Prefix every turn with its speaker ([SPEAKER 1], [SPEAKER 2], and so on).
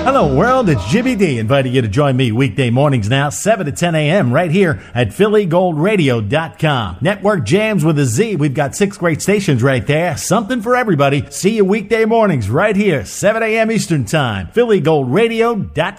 [SPEAKER 1] Hello, world. It's Jimmy D inviting you to join me weekday mornings now, 7 to 10 a.m. right here at PhillyGoldRadio.com. Network jams with a Z. We've got 6 great stations right there. Something for everybody. See you weekday mornings right here, 7 a.m. Eastern Time. PhillyGoldRadio.com.